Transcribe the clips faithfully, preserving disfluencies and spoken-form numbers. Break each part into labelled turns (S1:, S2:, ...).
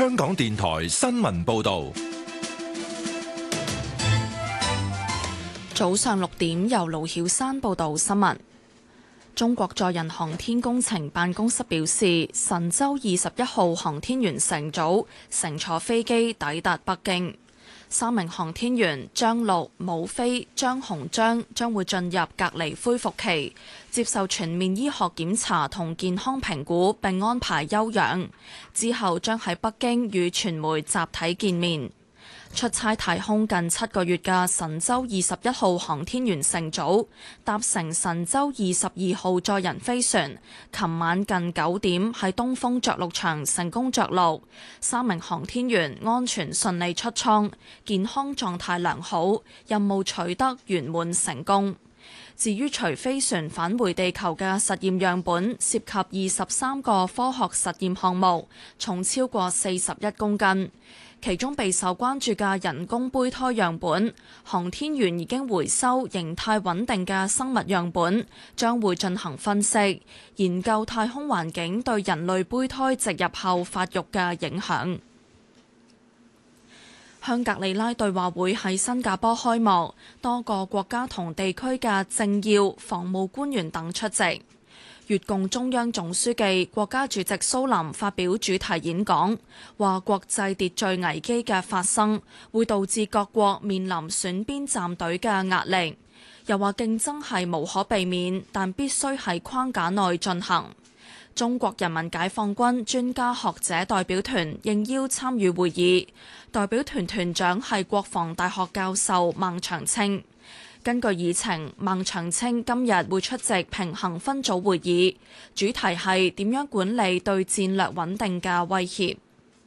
S1: 香港電台新聞報道。
S2: 早上六點，由盧曉山報道新聞。中國載人航天工程辦公室表示，神舟二十一號航天員乘組乘坐飛機抵達北京，三名航天員張陸、武飛、張洪章將會進入隔離恢復期，接受全面醫學檢查同健康評估，並安排休養。之後將喺北京與傳媒集體見面。出差太空近七個月嘅神舟二十一號航天員乘組搭乘神舟二十二號載人飛船，琴晚近九點喺東風着陸場成功着陸，三名航天員安全順利出艙，健康狀態良好，任務取得圓滿成功。至於隨飛船返回地球嘅實驗樣本，涉及二十三個科學實驗項目，重超過四十一公斤。其中備受關注嘅人工胚胎樣本，航天員已經回收形態穩定嘅生物樣本，將會進行分析，研究太空環境對人類胚胎植入後發育嘅影響。香格里拉對話會喺新加坡開幕，多個國家同地區嘅政要、防務官員等出席。越共中央總書記、國家主席蘇林發表主題演講，話國際秩序危機嘅發生會導致各國面臨選邊站隊嘅壓力，又話競爭係無可避免，但必須喺框架內進行。中國人民解放軍專家學者代表團應邀參與會議，代表團團長係國防大學教授孟長青。根據議程，孟長青今日會出席平衡分組會議，主題係點樣管理對戰略穩定嘅威脅。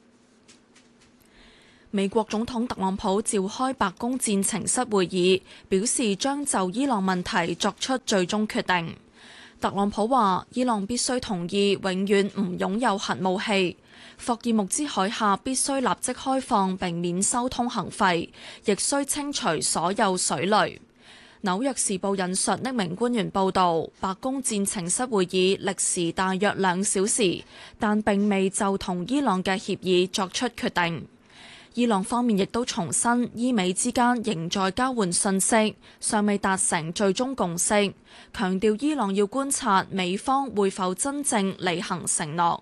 S2: 美國總統特朗普召開白宮戰情室會議，表示將就伊朗問題作出最終決定。特朗普話，伊朗必須同意永遠唔擁有核武器，霍爾木茲海峽必須立即開放並免收通行費，亦需清除所有水雷。紐約時報引述匿名官員報導，白宮戰情室會議歷時大約兩小時，但並未就同伊朗嘅協議作出決定。伊朗方面亦都重申，伊美之間仍在交換信息，尚未達成最終共識，強調伊朗要觀察美方會否真正履行承諾。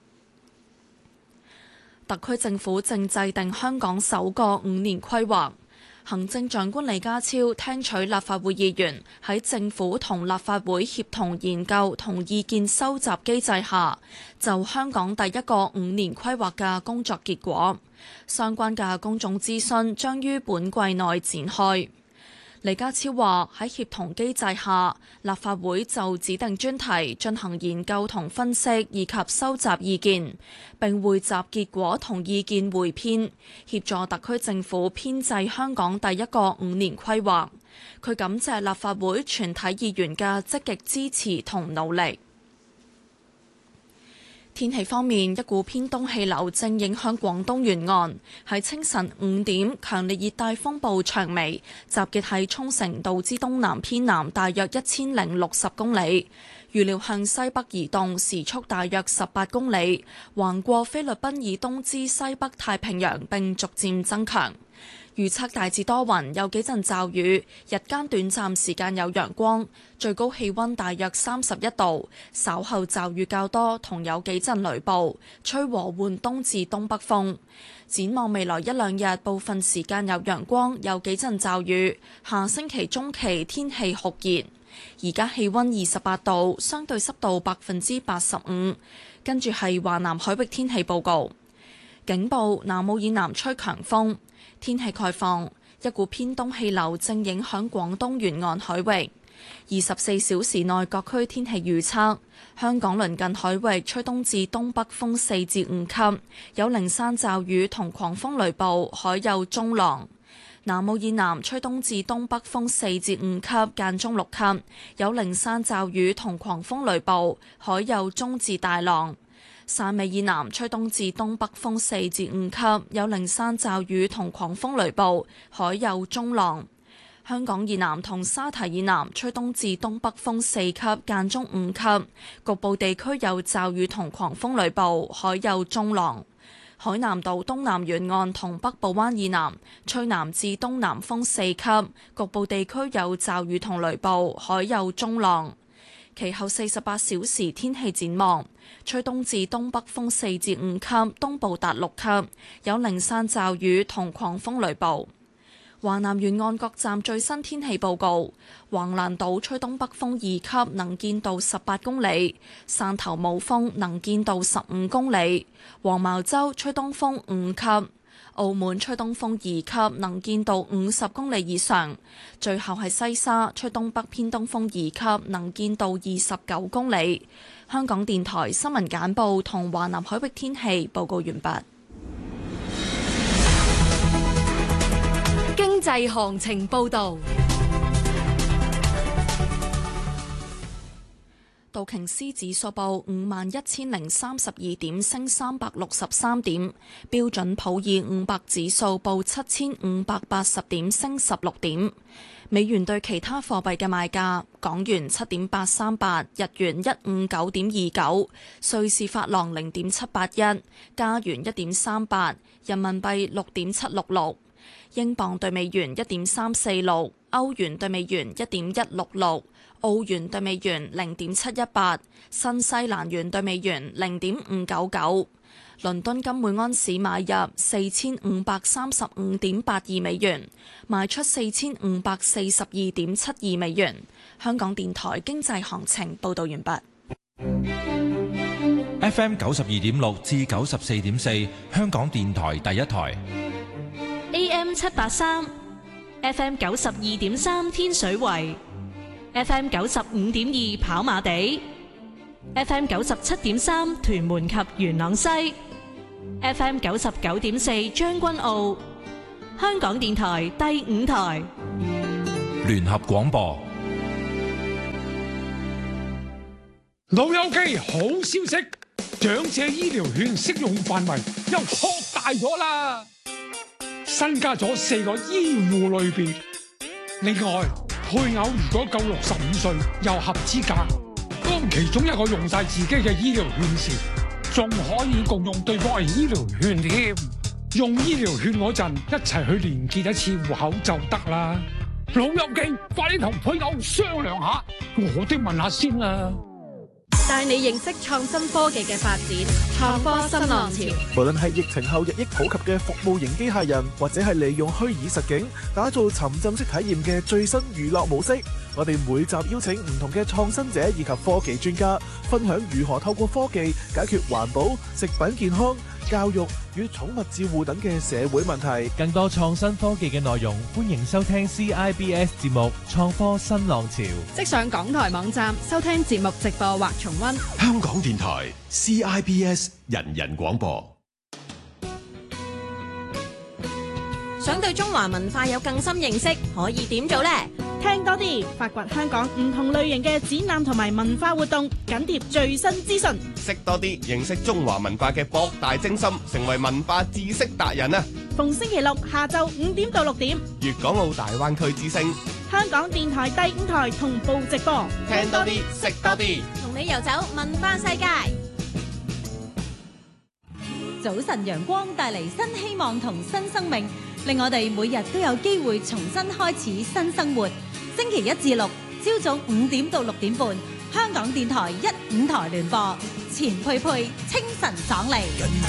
S2: 特區政府正制定香港首個五年規劃。行政長官李家超聽取立法會議員喺政府同立法會協同研究同意見收集機制下，就香港第一個五年規劃嘅工作結果，相關嘅公眾諮詢將於本季內展開。李家超話喺協同機制下，立法會就指定專題進行研究同分析，以及收集意見，並匯集結果同意見匯編，協助特區政府編製香港第一個五年規劃。佢感謝立法會全體議員嘅積極支持同努力。天氣方面，一股偏東氣流正影響廣東沿岸。喺清晨五點，強烈熱帶風暴長眉集結喺沖繩島之東南偏南大約一千零六十公里，預料向西北移動，時速大約十八公里，橫過菲律賓以東之西北太平洋並逐漸增強。預測大致多雲，有幾陣驟雨，日間短暫時間有陽光，最高氣溫大約三十一度。稍後驟雨較多，同有幾陣雷暴，吹和緩東至東北風。展望未來一兩日，部分時間有陽光，有幾陣驟雨。下星期中期天氣酷熱。而家氣溫二十八度，相對濕度百分之八十五。跟住係華南海域天氣報告。警報：南澳以南吹強風。天氣概況，一股偏東氣流正影響廣東沿岸海域。二十四小時內各區天氣預測：香港鄰近海域吹東至東北風四至五級，有零散驟雨同狂風雷暴，海有中浪。南澳以南吹東至東北風四至五級，間中六級，有零散驟雨同狂風雷暴，海有中至大浪。汕尾以南吹東至東北風四至五級，有零散驟雨同狂風雷暴，海有中浪。香港以南同沙堤以南吹東至東北風四級，間中五級，局部地區有驟雨同狂風雷暴，海有中浪。 海南島東南沿岸同北部灣以南吹南至東南風四級，局部地區有驟雨同雷暴，海有中浪。其後四十八小時天氣展望，吹東至東北風四至五級，東部達六級，有零散驟雨同狂風雷暴。華南沿岸各站最新天氣報告：橫瀾島吹東北風二級，能見度十八公里；汕頭冇風，能見度十五公里；黃茅洲吹東風五級；澳門吹東風二級，能見度五十公里以上；最後係西沙吹東北偏東風二級，能見度二十九公里。香港電台新聞簡報同華南海域天氣報告完畢。
S3: 經濟行情報導。
S2: 道瓊斯指數報五萬一千零三十二點，升三百六十三點。標準普爾五百指數報七千五百八十點，升十六點。美元對其他貨幣嘅賣價：港元七點八三八，日元一五九點二九，瑞士法郎零點七八一，加元一點三八，人民幣六點七六六。英鎊對美元一點三四六，歐元對美元一點一六六，澳元對美元零點七一八，新西蘭元對美元零點五九九。倫敦金每安士買入四千五百三十五點八二美元，賣出四千五百四十二點七二美元。香港電台經濟行情報道完畢。
S1: F M 九十二點六至九十四點四，香港電台第一台。
S3: A M 七八三 ，F M 九十二點三天水圍 ，F M 九十五點二跑馬地 ，F M 九十七點三屯門及元朗西 ，F M 九十九點四將軍澳，香港電台第五台
S1: 聯合廣播。
S4: 老友記，好消息，長者醫療券適用範圍又擴大咗啦！新加咗四個醫護類別，另外配偶如果夠六十五歲又合資格，當其中一個用晒自己嘅醫療券時，仲可以共用對方嘅醫療券添。用醫療券嗰陣，一齊去連結一次戶口就得啦。老友記，快啲同配偶商量下，我哋問下先啦。
S5: 帶你認識創新科技嘅發展，創科新浪潮。
S6: 無論係疫情後日益普及嘅服務型機械人，或者係利用虛擬實境打造沉浸式體驗嘅最新娛樂模式，我哋每集邀請唔同嘅創新者以及科技專家，分享如何透過科技解決環保、食品健康、教育與寵物照護等嘅社會問題。
S7: 更多創新科技嘅內容，歡迎收聽 C I B S 節目《創科新浪潮》。
S5: 即上港台網站收聽節目直播或重溫。
S8: 香港電台 C I B S 人人廣播。
S9: 想對中華文化有更深認識，可以點做呢？
S10: 聽多啲，發掘香港唔同類型嘅展覽同埋文化活動，緊貼最新資訊。
S11: 識多啲，認識中華文化嘅博大精深，成為文化知識達人啊！
S10: 逢星期六下晝五點到六點，
S11: 粵港澳大灣區之聲，
S10: 香港電台第五台同步直播。
S11: 聽多啲，識多啲，
S9: 同你遊走文化世界。
S12: 早晨陽光帶嚟新希望同新生命，令我哋每日都有機會重新開始新生活。星期一至六朝早五點到六點半，香港電台一五台聯播，錢佩佩清晨爽利。